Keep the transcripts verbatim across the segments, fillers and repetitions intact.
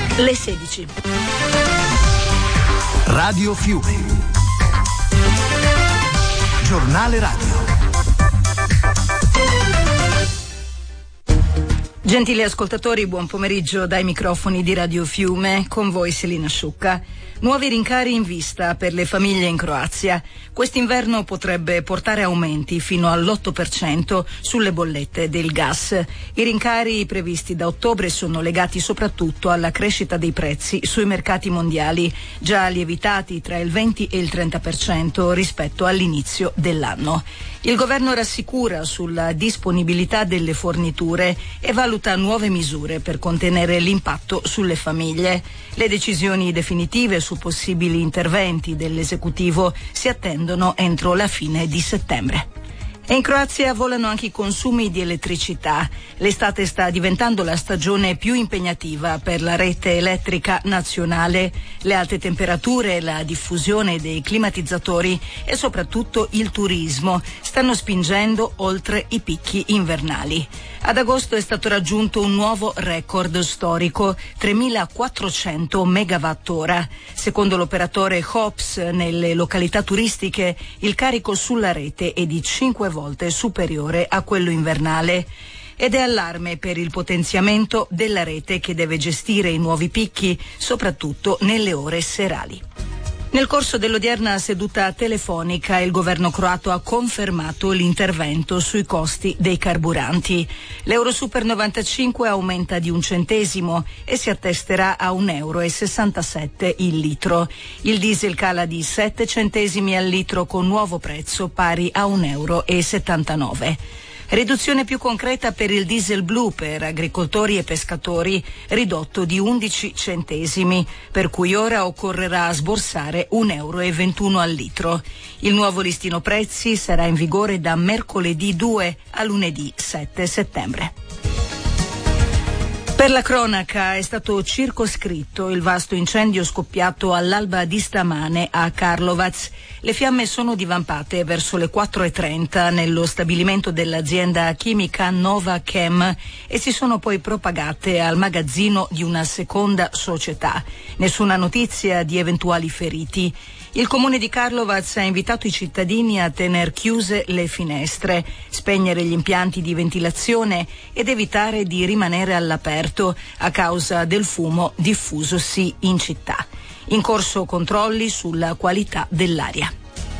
Le sedici. Radio Fiume. Giornale radio. Gentili ascoltatori, buon pomeriggio dai microfoni di Radio Fiume, con voi Selina Sciucca. Nuovi rincari in vista per le famiglie in Croazia. Quest'inverno potrebbe portare aumenti fino all'otto per cento sulle bollette del gas. I rincari previsti da ottobre sono legati soprattutto alla crescita dei prezzi sui mercati mondiali, già lievitati tra il venti e il trenta per cento rispetto all'inizio dell'anno. Il governo rassicura sulla disponibilità delle forniture e valuta nuove misure per contenere l'impatto sulle famiglie. Le decisioni definitive su possibili interventi dell'esecutivo si attendono entro la fine di settembre. E in Croazia volano anche i consumi di elettricità. L'estate sta diventando la stagione più impegnativa per la rete elettrica nazionale. Le alte temperature, la diffusione dei climatizzatori e soprattutto il turismo stanno spingendo oltre i picchi invernali. Ad agosto è stato raggiunto un nuovo record storico, tremilaquattrocento megawattora. Secondo l'operatore Hops, nelle località turistiche il carico sulla rete è di cinque volte superiore a quello invernale. Ed è allarme per il potenziamento della rete che deve gestire i nuovi picchi, soprattutto nelle ore serali. Nel corso dell'odierna seduta telefonica il governo croato ha confermato l'intervento sui costi dei carburanti. L'Eurosuper novantacinque aumenta di un centesimo e si attesterà a un euro e sessantasette il litro. Il diesel cala di sette centesimi al litro con nuovo prezzo pari a un euro e settantanove. Riduzione più concreta per il diesel blu per agricoltori e pescatori, ridotto di undici centesimi, per cui ora occorrerà sborsare un euro e ventuno al litro. Il nuovo listino prezzi sarà in vigore da mercoledì due a lunedì sette settembre. Per la cronaca è stato circoscritto il vasto incendio scoppiato all'alba di stamane a Karlovac. Le fiamme sono divampate verso le quattro e trenta nello stabilimento dell'azienda chimica Nova Chem e si sono poi propagate al magazzino di una seconda società. Nessuna notizia di eventuali feriti. Il comune di Karlovac ha invitato i cittadini a tener chiuse le finestre, spegnere gli impianti di ventilazione ed evitare di rimanere all'aperto a causa del fumo diffusosi in città. In corso controlli sulla qualità dell'aria.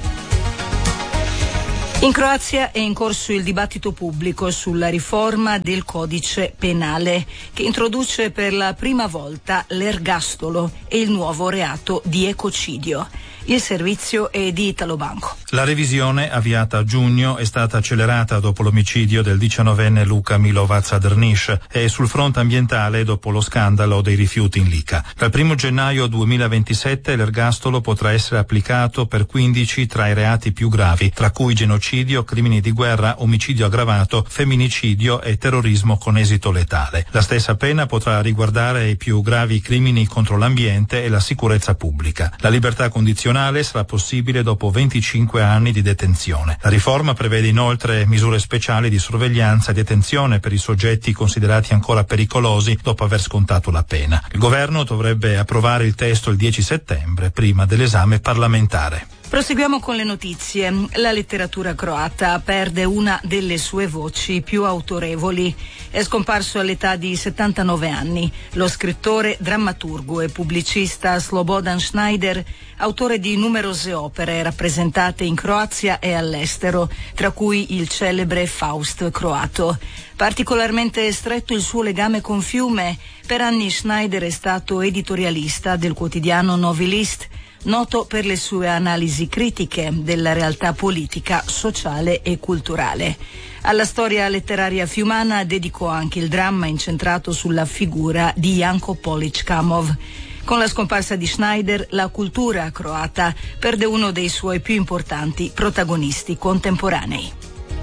In Croazia è in corso il dibattito pubblico sulla riforma del codice penale che introduce per la prima volta l'ergastolo e il nuovo reato di ecocidio. Il servizio è di Italo Banco. La revisione, avviata a giugno, è stata accelerata dopo l'omicidio del diciannovenne Luka Milovac a Drniš e sul fronte ambientale dopo lo scandalo dei rifiuti in Lica. Dal primo gennaio duemilaventisette l'ergastolo potrà essere applicato per quindici tra i reati più gravi, tra cui genocidio, crimini di guerra, omicidio aggravato, femminicidio e terrorismo con esito letale. La stessa pena potrà riguardare i più gravi crimini contro l'ambiente e la sicurezza pubblica. La libertà condizionale sarà possibile dopo venticinque anni di detenzione. La riforma prevede inoltre misure speciali di sorveglianza e detenzione per i soggetti considerati ancora pericolosi dopo aver scontato la pena. Il governo dovrebbe approvare il testo il dieci settembre, prima dell'esame parlamentare. Proseguiamo con le notizie. La letteratura croata perde una delle sue voci più autorevoli. È scomparso all'età di settantanove anni lo scrittore, drammaturgo e pubblicista Slobodan Schneider, autore di numerose opere rappresentate in Croazia e all'estero, tra cui il celebre Faust croato. Particolarmente stretto il suo legame con Fiume, per anni Schneider è stato editorialista del quotidiano Novi List, noto per le sue analisi critiche della realtà politica, sociale e culturale. Alla storia letteraria fiumana dedicò anche il dramma incentrato sulla figura di Janko Polić-Kamov. Con la scomparsa di Schneider, la cultura croata perde uno dei suoi più importanti protagonisti contemporanei.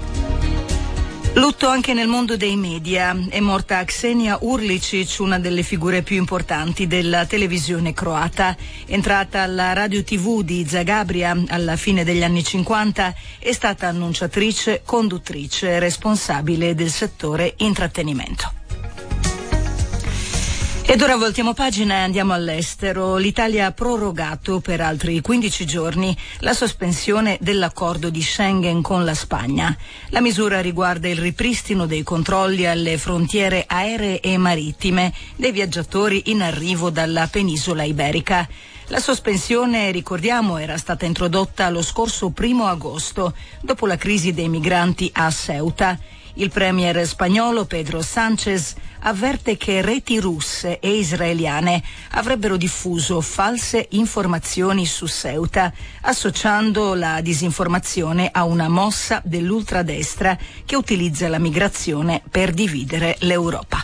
Lutto anche nel mondo dei media. È morta Ksenia Urlicic, una delle figure più importanti della televisione croata. Entrata alla radio tivù di Zagabria alla fine degli anni cinquanta, è stata annunciatrice, conduttrice, responsabile del settore intrattenimento. Ed ora voltiamo pagina e andiamo all'estero. L'Italia ha prorogato per altri quindici giorni la sospensione dell'accordo di Schengen con la Spagna. La misura riguarda il ripristino dei controlli alle frontiere aeree e marittime dei viaggiatori in arrivo dalla penisola iberica. La sospensione, ricordiamo, era stata introdotta lo scorso primo agosto, dopo la crisi dei migranti a Ceuta. Il premier spagnolo Pedro Sánchez avverte che reti russe e israeliane avrebbero diffuso false informazioni su Ceuta, associando la disinformazione a una mossa dell'ultradestra che utilizza la migrazione per dividere l'Europa.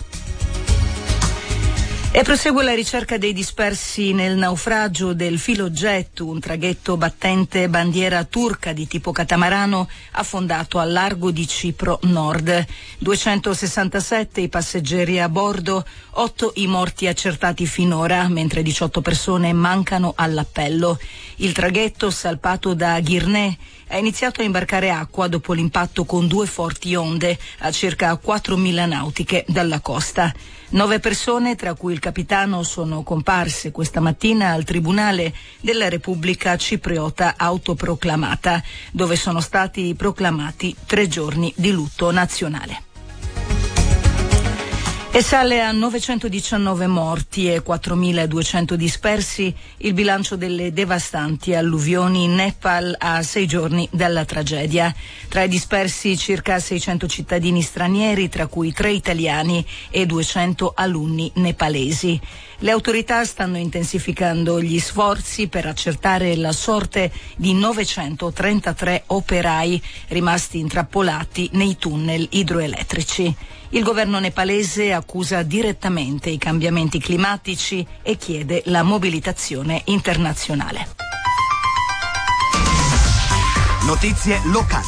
E prosegue la ricerca dei dispersi nel naufragio del Filojet, un traghetto battente bandiera turca di tipo catamarano affondato al largo di Cipro Nord. duecentosessantasette i passeggeri a bordo, otto i morti accertati finora, mentre diciotto persone mancano all'appello. Il traghetto, salpato da Girne, ha iniziato a imbarcare acqua dopo l'impatto con due forti onde a circa quattromila nautiche dalla costa. Nove persone, tra cui il capitano, sono comparse questa mattina al Tribunale della Repubblica Cipriota autoproclamata, dove sono stati proclamati tre giorni di lutto nazionale. E sale a novecentodiciannove morti e quattromiladuecento dispersi il bilancio delle devastanti alluvioni in Nepal a sei giorni dalla tragedia. Tra i dispersi circa seicento cittadini stranieri, tra cui tre italiani e duecento alunni nepalesi. Le autorità stanno intensificando gli sforzi per accertare la sorte di novecentotrentatré operai rimasti intrappolati nei tunnel idroelettrici. Il governo nepalese accusa direttamente i cambiamenti climatici e chiede la mobilitazione internazionale. Notizie locali.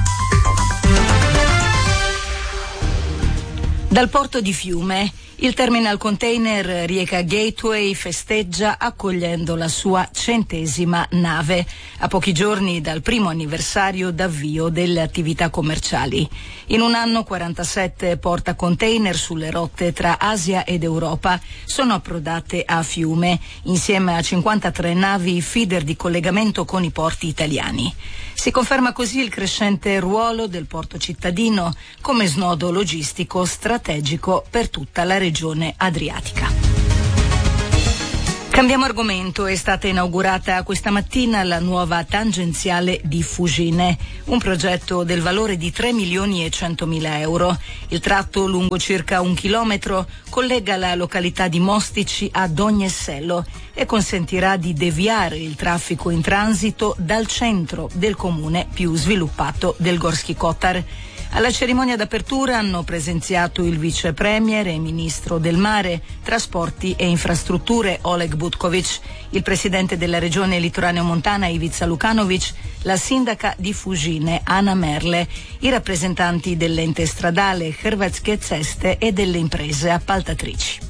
Dal porto di Fiume, il terminal container Rijeka Gateway festeggia accogliendo la sua centesima nave, a pochi giorni dal primo anniversario d'avvio delle attività commerciali. In un anno quarantasette portacontainer sulle rotte tra Asia ed Europa sono approdate a Fiume, insieme a cinquantatré navi feeder di collegamento con i porti italiani. Si conferma così il crescente ruolo del porto cittadino come snodo logistico strategico per tutta la regione adriatica. Cambiamo argomento. È stata inaugurata questa mattina la nuova tangenziale di Fugine, un progetto del valore di tre milioni e centomila euro. Il tratto, lungo circa un chilometro, collega la località di Mostici a Dognessello e consentirà di deviare il traffico in transito dal centro del comune più sviluppato del Gorski Kotar. Alla cerimonia d'apertura hanno presenziato il vice premier e ministro del mare, trasporti e infrastrutture Oleg Butkovic, il presidente della regione litoraneo-montana Ivica Lukanovic, la sindaca di Fugine Ana Merle, i rappresentanti dell'ente stradale Hrvatske ceste e delle imprese appaltatrici.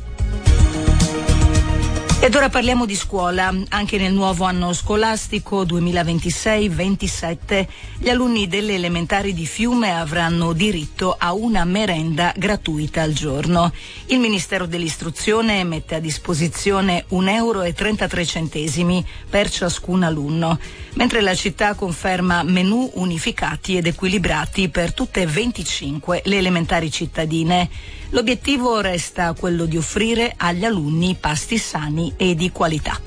Ed ora parliamo di scuola. Anche nel nuovo anno scolastico duemilaventisei ventisette gli alunni delle elementari di Fiume avranno diritto a una merenda gratuita al giorno. Il Ministero dell'Istruzione mette a disposizione un euro e trentatré centesimi per ciascun alunno, mentre la città conferma menù unificati ed equilibrati per tutte e venticinque le elementari cittadine. L'obiettivo resta quello di offrire agli alunni pasti sani e di qualità.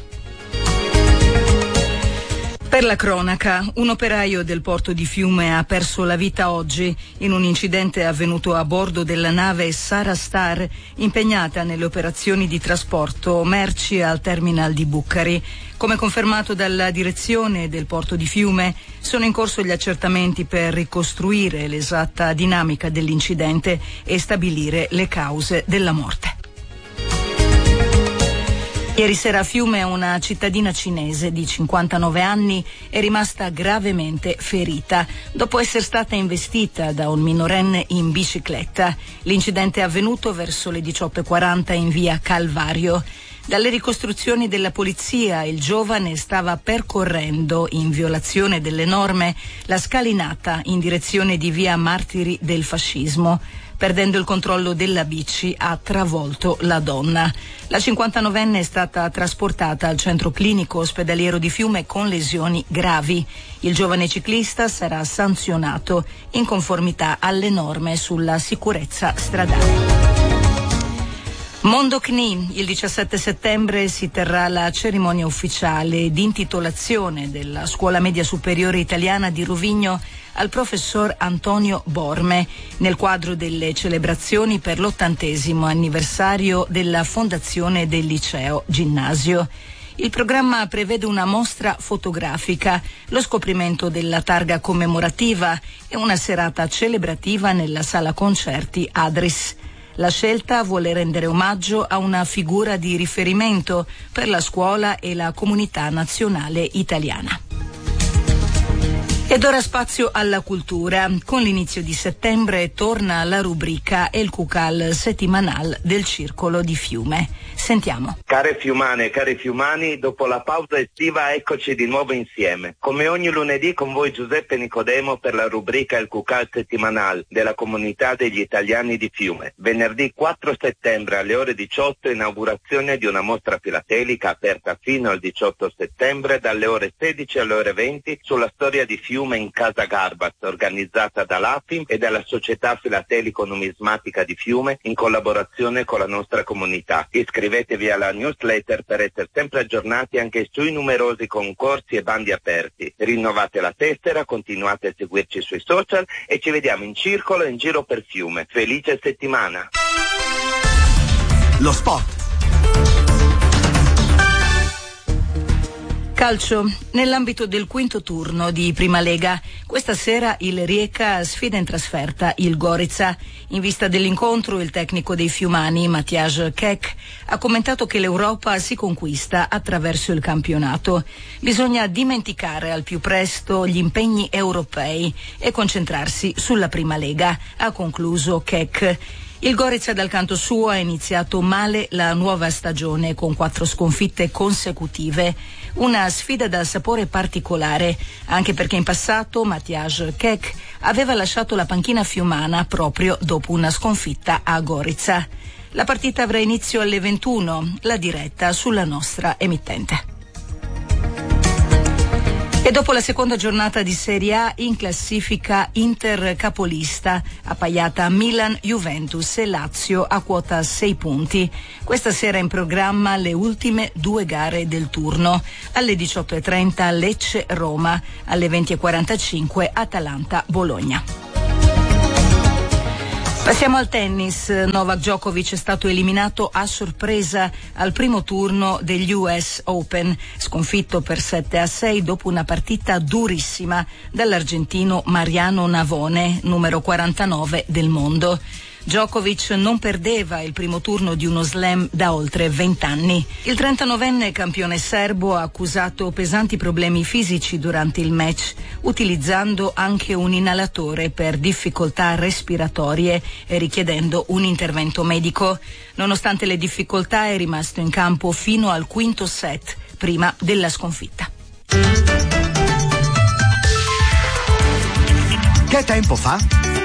Per la cronaca, un operaio del porto di Fiume ha perso la vita oggi in un incidente avvenuto a bordo della nave Sara Star, impegnata nelle operazioni di trasporto merci al terminal di Bucari. Come confermato dalla direzione del porto di Fiume, sono in corso gli accertamenti per ricostruire l'esatta dinamica dell'incidente e stabilire le cause della morte. Ieri sera a Fiume una cittadina cinese di cinquantanove anni è rimasta gravemente ferita dopo essere stata investita da un minorenne in bicicletta. L'incidente è avvenuto verso le diciotto e quaranta in via Calvario. Dalle ricostruzioni della polizia, il giovane stava percorrendo, in violazione delle norme, la scalinata in direzione di via Martiri del Fascismo. Perdendo il controllo della bici ha travolto la donna. La cinquantanovenne è stata trasportata al centro clinico ospedaliero di Fiume con lesioni gravi. Il giovane ciclista sarà sanzionato in conformità alle norme sulla sicurezza stradale. Mondo C N I, il diciassette settembre si terrà la cerimonia ufficiale di intitolazione della Scuola Media Superiore Italiana di Rovigno al professor Antonio Borme, nel quadro delle celebrazioni per l'ottantesimo anniversario della fondazione del liceo ginnasio. Il programma prevede una mostra fotografica, lo scoprimento della targa commemorativa e una serata celebrativa nella sala concerti Adris. La scelta vuole rendere omaggio a una figura di riferimento per la scuola e la comunità nazionale italiana. Ed ora spazio alla cultura. Con l'inizio di settembre torna la rubrica El Cucal settimanal del Circolo di Fiume. Sentiamo. Care fiumane e cari fiumani, dopo la pausa estiva eccoci di nuovo insieme. Come ogni lunedì con voi Giuseppe Nicodemo per la rubrica El Cucal settimanal della comunità degli italiani di Fiume. Venerdì quattro settembre alle ore diciotto inaugurazione di una mostra filatelica aperta fino al diciotto settembre dalle ore sedici alle ore venti sulla storia di Fiume in Casa Garbaz, organizzata dall'A F I M e dalla Società Filatelico-Numismatica di Fiume in collaborazione con la nostra comunità. Iscrivetevi alla newsletter per essere sempre aggiornati anche sui numerosi concorsi e bandi aperti. Rinnovate la tessera, continuate a seguirci sui social e ci vediamo in circolo e in giro per Fiume. Felice settimana! Lo sport. Calcio. Nell'ambito del quinto turno di Prima Lega, questa sera il Rijeka sfida in trasferta il Gorica. In vista dell'incontro, il tecnico dei fiumani, Matjaž Kek, ha commentato che l'Europa si conquista attraverso il campionato. Bisogna dimenticare al più presto gli impegni europei e concentrarsi sulla Prima Lega, ha concluso Kek. Il Gorica dal canto suo ha iniziato male la nuova stagione con quattro sconfitte consecutive, una sfida dal sapore particolare, anche perché in passato Matjaž Kek aveva lasciato la panchina fiumana proprio dopo una sconfitta a Gorica. La partita avrà inizio alle ventuno, la diretta sulla nostra emittente. E dopo la seconda giornata di Serie A in classifica Inter capolista, appaiata Milan, Juventus e Lazio a quota sei punti. Questa sera in programma le ultime due gare del turno. Alle diciotto e trenta Lecce-Roma, alle venti e quarantacinque Atalanta-Bologna. Passiamo al tennis. Novak Djokovic è stato eliminato a sorpresa al primo turno degli U S Open, sconfitto per sette a sei dopo una partita durissima dall'argentino Mariano Navone, numero quarantanove del mondo. Djokovic non perdeva il primo turno di uno slam da oltre vent'anni. Il trentanovenne campione serbo ha accusato pesanti problemi fisici durante il match, utilizzando anche un inalatore per difficoltà respiratorie e richiedendo un intervento medico. Nonostante le difficoltà è rimasto in campo fino al quinto set, prima della sconfitta. Che tempo fa?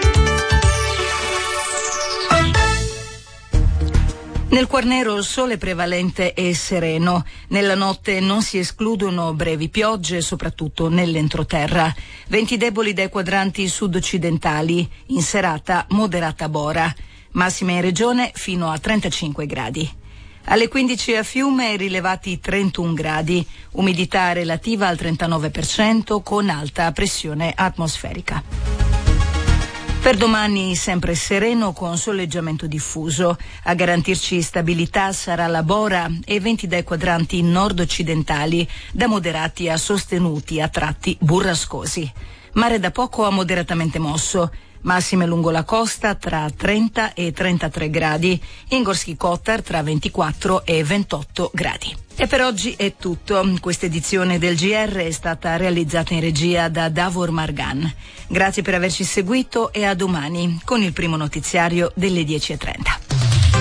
Nel Quarnero il sole prevalente e sereno. Nella notte non si escludono brevi piogge, soprattutto nell'entroterra. Venti deboli dai quadranti sud-occidentali. In serata moderata bora. Massime in regione fino a trentacinque gradi. Alle quindici a Fiume rilevati trentuno gradi. Umidità relativa al trentanove per cento con alta pressione atmosferica. Per domani sempre sereno con soleggiamento diffuso. A garantirci stabilità sarà la bora e venti dai quadranti nord-occidentali, da moderati a sostenuti, a tratti burrascosi. Mare da poco a moderatamente mosso. Massime lungo la costa tra trenta e trentatré gradi, in Gorski Kotar tra ventiquattro e ventotto gradi. E per oggi è tutto. Questa edizione del G R è stata realizzata in regia da Davor Margan. Grazie per averci seguito e a domani con il primo notiziario delle dieci e trenta.